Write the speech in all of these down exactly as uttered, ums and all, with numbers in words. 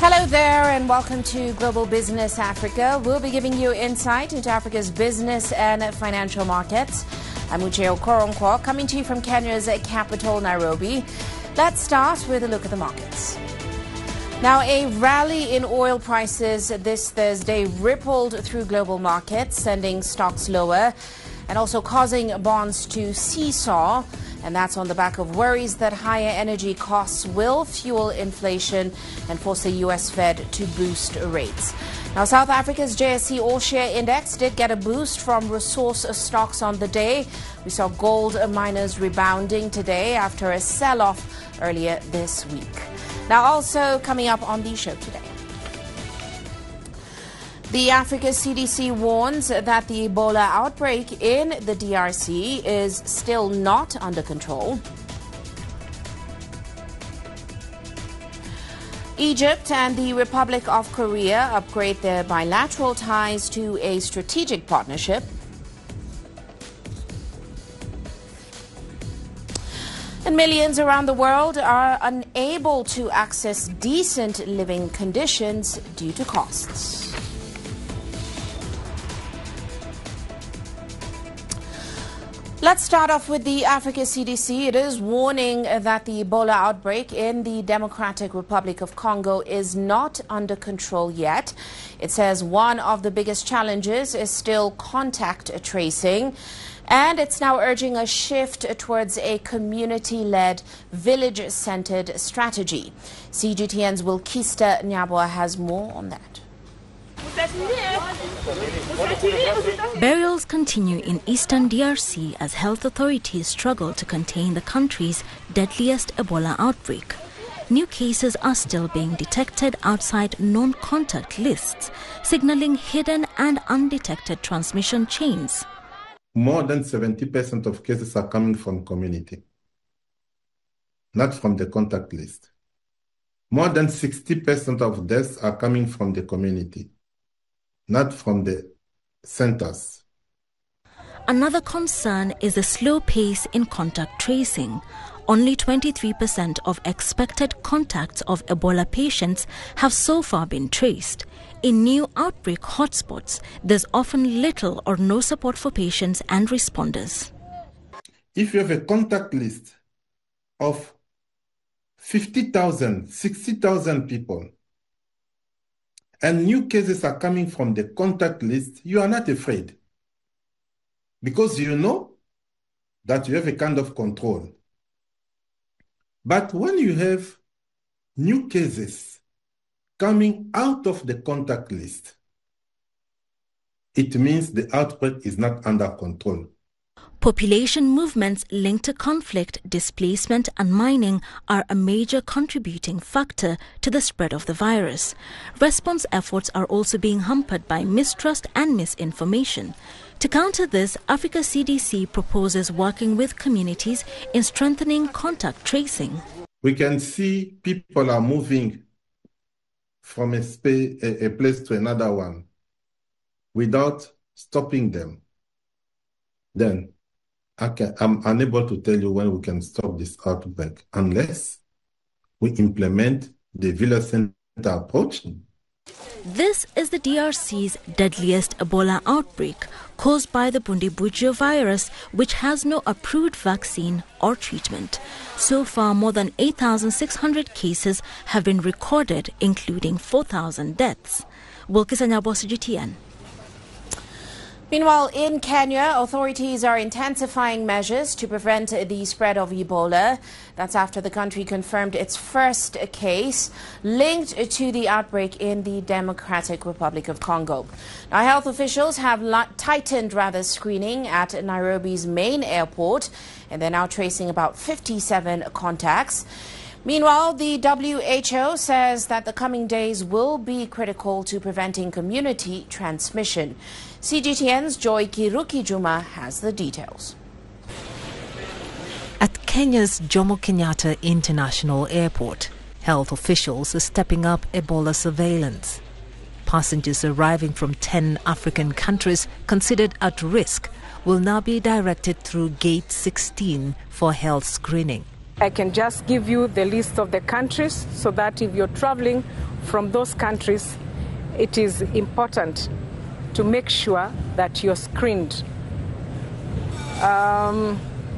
Hello there and welcome to Global Business Africa. We'll be giving you insight into Africa's business and financial markets. I'm Uche Okoronkwo, coming to you from Kenya's capital, Nairobi. Let's start with a look at the markets. Now, a rally in oil prices this Thursday rippled through global markets, sending stocks lower and also causing bonds to seesaw. And that's on the back of worries that higher energy costs will fuel inflation and force the U S Fed to boost rates. Now, South Africa's J S E All Share Index did get a boost from resource stocks on the day. We saw gold miners rebounding today after a sell-off earlier this week. Now, also coming up on the show today, the Africa C D C warns that the Ebola outbreak in the D R C is still not under control. Egypt and the Republic of Korea upgrade their bilateral ties to a strategic partnership. And millions around the world are unable to access decent living conditions due to costs. Let's start off with the Africa C D C. It is warning that the Ebola outbreak in the Democratic Republic of Congo is not under control yet. It says one of the biggest challenges is still contact tracing. And it's now urging a shift towards a community-led, village-centered strategy. C G T N's Wilkista Nyabwa has more on that. Burials continue in eastern D R C as health authorities struggle to contain the country's deadliest Ebola outbreak. New cases are still being detected outside non-contact lists, signaling hidden and undetected transmission chains. More than seventy percent of cases are coming from community, not from the contact list. More than sixty percent of deaths are coming from the community, not from the centers. Another concern is the slow pace in contact tracing. Only twenty-three percent of expected contacts of Ebola patients have so far been traced. In new outbreak hotspots, there's often little or no support for patients and responders. If you have a contact list of fifty thousand, sixty thousand people, and new cases are coming from the contact list, you are not afraid. Because you know that you have a kind of control. But when you have new cases coming out of the contact list, it means the outbreak is not under control. Population movements linked to conflict, displacement and mining are a major contributing factor to the spread of the virus. Response efforts are also being hampered by mistrust and misinformation. To counter this, Africa C D C proposes working with communities in strengthening contact tracing. We can see people are moving from a, space, a, a place to another one without stopping them. Then I can, I'm unable to tell you when we can stop this outbreak unless we implement the village center approach. This is the D R C's deadliest Ebola outbreak caused by the Bundibugyo virus, which has no approved vaccine or treatment. So far, more than eight thousand six hundred cases have been recorded, including four thousand deaths. Wilkista Nyabwa, C G T N. Meanwhile, in Kenya, authorities are intensifying measures to prevent the spread of Ebola. That's after the country confirmed its first case linked to the outbreak in the Democratic Republic of Congo. Now, health officials have tightened rather screening at Nairobi's main airport, and they're now tracing about fifty-seven contacts. Meanwhile, the W H O says that the coming days will be critical to preventing community transmission. C G T N's Joy Kiruki Juma has the details. At Kenya's Jomo Kenyatta International Airport, health officials are stepping up Ebola surveillance. Passengers arriving from ten African countries considered at risk will now be directed through Gate sixteen for health screening. I can just give you the list of the countries so that if you're traveling from those countries, it is important to make sure that you're screened. Um,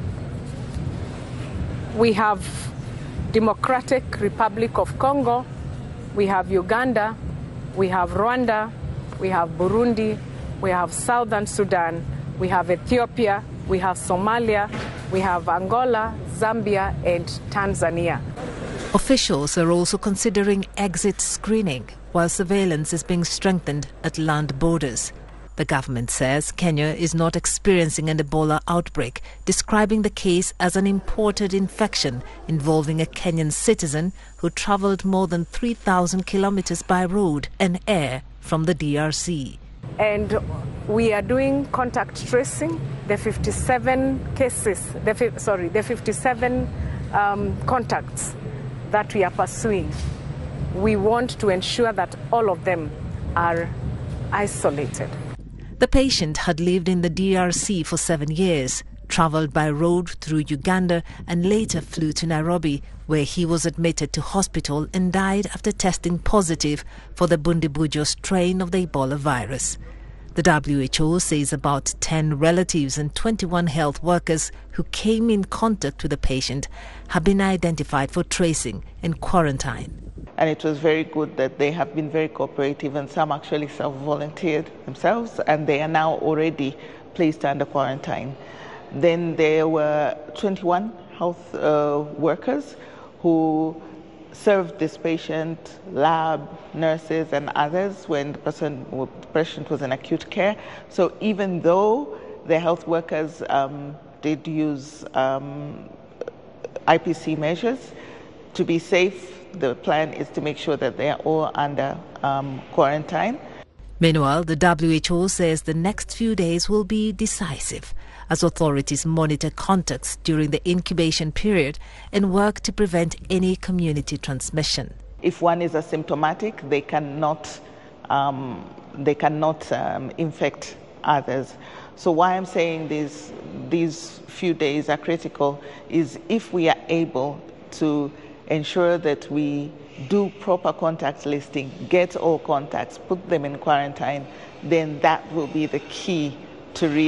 we have Democratic Republic of Congo, we have Uganda, we have Rwanda, we have Burundi, we have Southern Sudan, we have Ethiopia, we have Somalia, we have Angola, Zambia, and Tanzania. Officials are also considering exit screening while surveillance is being strengthened at land borders. The government says Kenya is not experiencing an Ebola outbreak, describing the case as an imported infection involving a Kenyan citizen who travelled more than three thousand kilometres by road and air from the D R C. And we are doing contact tracing. The fifty-seven cases, the, sorry, the fifty-seven um, contacts that we are pursuing, we want to ensure that all of them are isolated. The patient had lived in the D R C for seven years, travelled by road through Uganda and later flew to Nairobi, where he was admitted to hospital and died after testing positive for the Bundibujo strain of the Ebola virus. The W H O says about ten relatives and twenty-one health workers who came in contact with the patient have been identified for tracing and quarantine. And it was very good that they have been very cooperative, and some actually self-volunteered themselves, and they are now already placed under quarantine. Then there were twenty-one health uh, workers who served this patient, lab, nurses, and others when the, person, the patient was in acute care. So even though the health workers um, did use um, I P C measures to be safe, the plan is to make sure that they are all under um, quarantine. Meanwhile, the W H O says the next few days will be decisive as authorities monitor contacts during the incubation period and work to prevent any community transmission. If one is asymptomatic, they cannot, um, they cannot um, infect others. So why I'm saying these, these few days are critical is if we are able to ensure that we do proper contact listing, get all contacts, put them in quarantine, then that will be the key to really